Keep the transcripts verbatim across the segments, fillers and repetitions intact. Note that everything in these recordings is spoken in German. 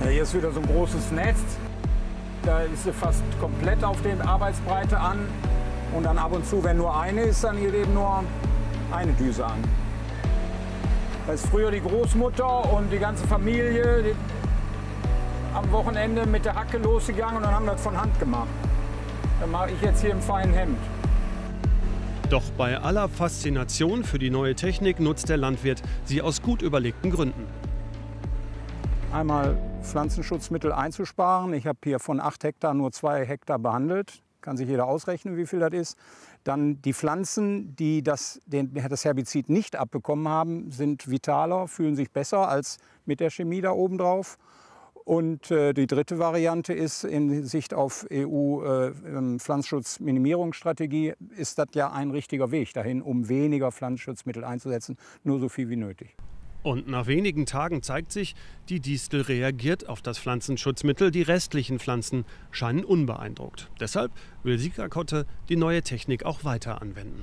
Ja, hier ist wieder so ein großes Netz. Da ist sie fast komplett auf der Arbeitsbreite an. Und dann ab und zu, wenn nur eine ist, dann geht eben nur eine Düse an. Da ist früher die Großmutter und die ganze Familie die am Wochenende mit der Hacke losgegangen und dann haben wir das von Hand gemacht. Dann mache ich jetzt hier im feinen Hemd. Doch bei aller Faszination für die neue Technik nutzt der Landwirt sie aus gut überlegten Gründen. Einmal Pflanzenschutzmittel einzusparen. Ich habe hier von acht Hektar nur zwei Hektar behandelt. Kann sich jeder ausrechnen, wie viel das ist. Dann die Pflanzen, die das, den, das Herbizid nicht abbekommen haben, sind vitaler, fühlen sich besser als mit der Chemie da oben drauf. Und äh, die dritte Variante ist, in Sicht auf E U-Pflanzenschutzminimierungsstrategie, äh, ist das ja ein richtiger Weg dahin, um weniger Pflanzenschutzmittel einzusetzen, nur so viel wie nötig. Und nach wenigen Tagen zeigt sich, die Distel reagiert auf das Pflanzenschutzmittel. Die restlichen Pflanzen scheinen unbeeindruckt. Deshalb will Sika Kotte die neue Technik auch weiter anwenden.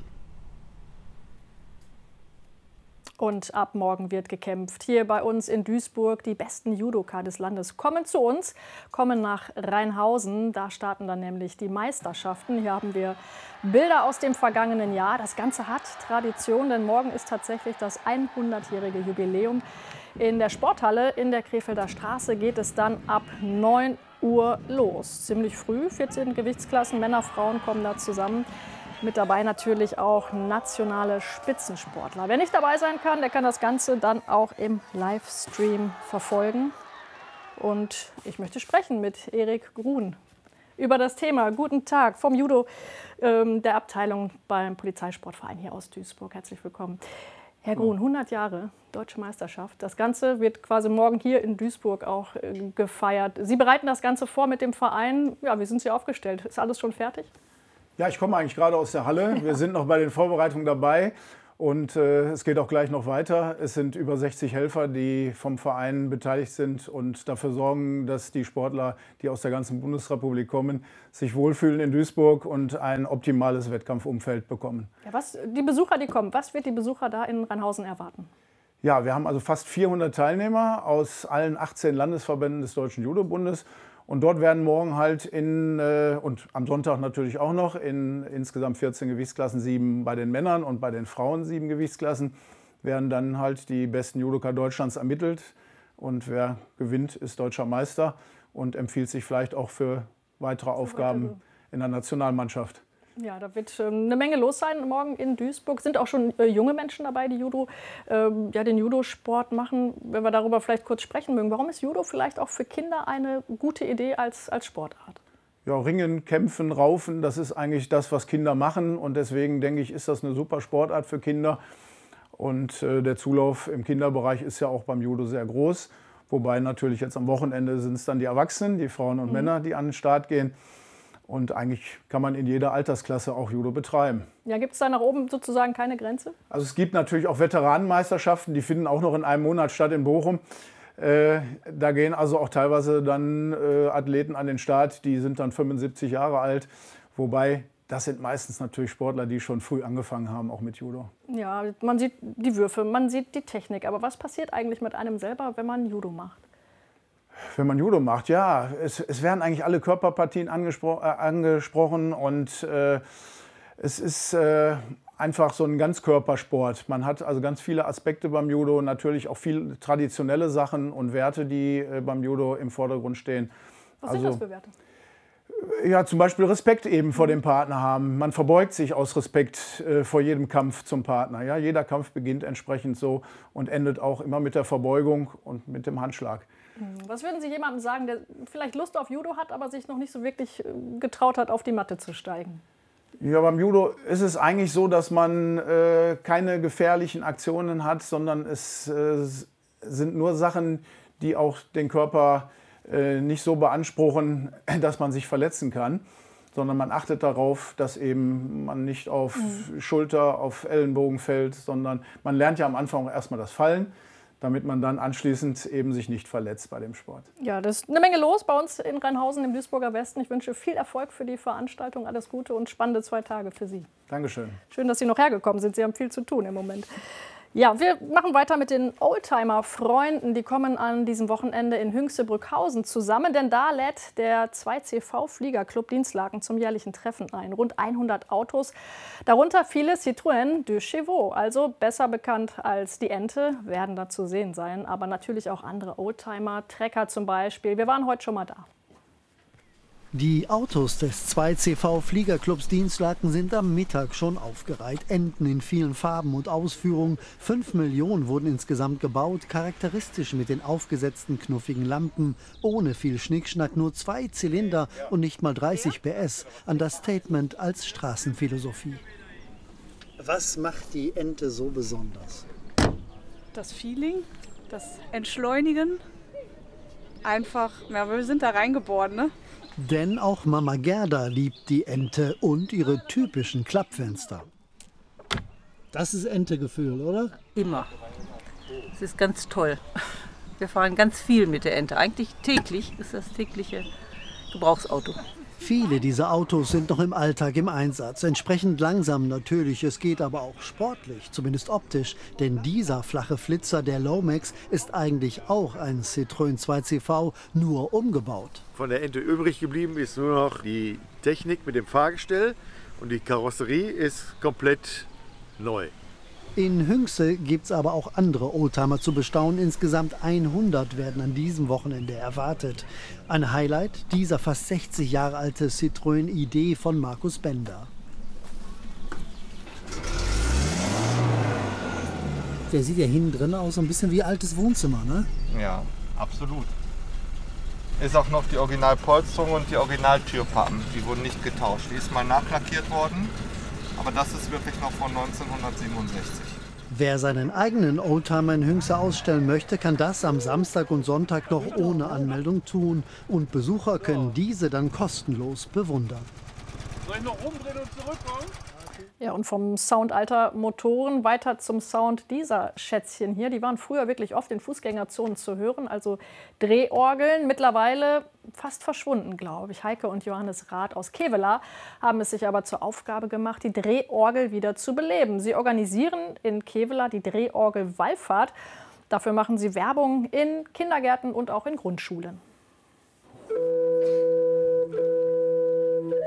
Und ab morgen wird gekämpft. Hier bei uns in Duisburg die besten Judoka des Landes kommen zu uns, kommen nach Rheinhausen. Da starten dann nämlich die Meisterschaften. Hier haben wir Bilder aus dem vergangenen Jahr. Das Ganze hat Tradition, denn morgen ist tatsächlich das hundertjährige Jubiläum. In der Sporthalle in der Krefelder Straße geht es dann ab neun Uhr los. Ziemlich früh, vierzehn Gewichtsklassen, Männer, Frauen kommen da zusammen. Mit dabei natürlich auch nationale Spitzensportler. Wer nicht dabei sein kann, der kann das Ganze dann auch im Livestream verfolgen. Und ich möchte sprechen mit Erik Grun über das Thema. Guten Tag vom Judo ähm, der Abteilung beim Polizeisportverein hier aus Duisburg. Herzlich willkommen. Herr Grun, hundert Jahre Deutsche Meisterschaft. Das Ganze wird quasi morgen hier in Duisburg auch äh, gefeiert. Sie bereiten das Ganze vor mit dem Verein. Ja, wie sind Sie aufgestellt? Ist alles schon fertig? Ja, ich komme eigentlich gerade aus der Halle. Wir sind noch bei den Vorbereitungen dabei und äh, es geht auch gleich noch weiter. Es sind über sechzig Helfer, die vom Verein beteiligt sind und dafür sorgen, dass die Sportler, die aus der ganzen Bundesrepublik kommen, sich wohlfühlen in Duisburg und ein optimales Wettkampfumfeld bekommen. Ja, was, die Besucher, die kommen, was wird die Besucher da in Rheinhausen erwarten? Ja, wir haben also fast vierhundert Teilnehmer aus allen achtzehn Landesverbänden des Deutschen Judo-Bundes. Und dort werden morgen halt in, äh, und am Sonntag natürlich auch noch, in insgesamt vierzehn Gewichtsklassen, sieben bei den Männern und bei den Frauen sieben Gewichtsklassen, werden dann halt die besten Judoka Deutschlands ermittelt. Und wer gewinnt, ist deutscher Meister und empfiehlt sich vielleicht auch für weitere Aufgaben in der Nationalmannschaft. Ja, da wird ähm, eine Menge los sein morgen in Duisburg. Sind auch schon äh, junge Menschen dabei, die Judo, ähm, ja, den Judosport machen. Wenn wir darüber vielleicht kurz sprechen mögen, warum ist Judo vielleicht auch für Kinder eine gute Idee als, als Sportart? Ja, Ringen, Kämpfen, Raufen, das ist eigentlich das, was Kinder machen. Und deswegen denke ich, ist das eine super Sportart für Kinder. Und äh, der Zulauf im Kinderbereich ist ja auch beim Judo sehr groß. Wobei natürlich jetzt am Wochenende sind es dann die Erwachsenen, die Frauen und mhm. Männer, die an den Start gehen. Und eigentlich kann man in jeder Altersklasse auch Judo betreiben. Ja, gibt es da nach oben sozusagen keine Grenze? Also es gibt natürlich auch Veteranenmeisterschaften, die finden auch noch in einem Monat statt in Bochum. Äh, da gehen also auch teilweise dann äh, Athleten an den Start, die sind dann fünfundsiebzig Jahre alt. Wobei, das sind meistens natürlich Sportler, die schon früh angefangen haben, auch mit Judo. Ja, man sieht die Würfe, man sieht die Technik. Aber was passiert eigentlich mit einem selber, wenn man Judo macht? Wenn man Judo macht, ja, es, es werden eigentlich alle Körperpartien angespro äh, angesprochen und äh, es ist äh, einfach so ein Ganzkörpersport. Man hat also ganz viele Aspekte beim Judo, natürlich auch viele traditionelle Sachen und Werte, die äh, beim Judo im Vordergrund stehen. Was also, sind das für Werte? Ja, zum Beispiel Respekt eben vor dem Partner haben. Man verbeugt sich aus Respekt äh, vor jedem Kampf zum Partner. Ja, jeder Kampf beginnt entsprechend so und endet auch immer mit der Verbeugung und mit dem Handschlag. Was würden Sie jemandem sagen, der vielleicht Lust auf Judo hat, aber sich noch nicht so wirklich getraut hat, auf die Matte zu steigen? Ja, beim Judo ist es eigentlich so, dass man äh, keine gefährlichen Aktionen hat, sondern es äh, sind nur Sachen, die auch den Körper äh, nicht so beanspruchen, dass man sich verletzen kann, sondern man achtet darauf, dass eben man nicht auf mhm. Schulter, auf Ellenbogen fällt, sondern man lernt ja am Anfang erstmal das Fallen, damit man dann anschließend eben sich nicht verletzt bei dem Sport. Ja, das ist eine Menge los bei uns in Rheinhausen im Duisburger Westen. Ich wünsche viel Erfolg für die Veranstaltung, alles Gute und spannende zwei Tage für Sie. Dankeschön. Schön, dass Sie noch hergekommen sind. Sie haben viel zu tun im Moment. Ja, wir machen weiter mit den Oldtimer-Freunden. Die kommen an diesem Wochenende in Hünxe-Brückhausen zusammen, denn da lädt der zwei C V-Fliegerclub Dinslaken zum jährlichen Treffen ein. Rund hundert Autos, darunter viele Citroën de Chevaux, also besser bekannt als die Ente, werden da zu sehen sein. Aber natürlich auch andere Oldtimer, Trecker zum Beispiel. Wir waren heute schon mal da. Die Autos des zwei C V-Fliegerclubs Dinslaken sind am Mittag schon aufgereiht. Enten in vielen Farben und Ausführungen. Fünf Millionen wurden insgesamt gebaut. Charakteristisch mit den aufgesetzten knuffigen Lampen. Ohne viel Schnickschnack, nur zwei Zylinder und nicht mal dreißig P S. Understatement als Straßenphilosophie. Was macht die Ente so besonders? Das Feeling, das Entschleunigen. Einfach, ja, wir sind da reingeboren, ne? Denn auch Mama Gerda liebt die Ente und ihre typischen Klappfenster. Das ist Entegefühl, oder? Immer. Es ist ganz toll. Wir fahren ganz viel mit der Ente. Eigentlich täglich ist das tägliche Gebrauchsauto. Viele dieser Autos sind noch im Alltag im Einsatz. Entsprechend langsam natürlich, es geht aber auch sportlich, zumindest optisch. Denn dieser flache Flitzer, der Lomax, ist eigentlich auch ein Citroën zwei C V, nur umgebaut. Von der Ente übrig geblieben ist nur noch die Technik mit dem Fahrgestell und die Karosserie ist komplett neu. In Hünxe gibt es aber auch andere Oldtimer zu bestaunen. Insgesamt hundert werden an diesem Wochenende erwartet. Ein Highlight, dieser fast sechzig Jahre alte Citroën I D von Markus Bender. Der sieht ja hinten drin aus, so ein bisschen wie altes Wohnzimmer, ne? Ja, absolut. Ist auch noch die Originalpolsterung und die Originaltürpappen. Die wurden nicht getauscht. Die ist mal nachlackiert worden. Aber das ist wirklich noch von neunzehnhundertsiebenundsechzig. Wer seinen eigenen Oldtimer in Hünxe ausstellen möchte, kann das am Samstag und Sonntag noch ohne Anmeldung tun. Und Besucher können diese dann kostenlos bewundern. Soll ich noch rumdrehen und zurückkommen? Ja, und vom Sound alter Motoren weiter zum Sound dieser Schätzchen hier. Die waren früher wirklich oft in Fußgängerzonen zu hören, also Drehorgeln. Mittlerweile fast verschwunden, glaube ich. Heike und Johannes Rath aus Kevela haben es sich aber zur Aufgabe gemacht, die Drehorgel wieder zu beleben. Sie organisieren in Kevela die Drehorgel-Wallfahrt. Dafür machen sie Werbung in Kindergärten und auch in Grundschulen.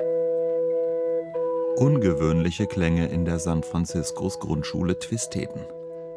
Ungewöhnliche Klänge in der San Franciscos Grundschule Twisteden.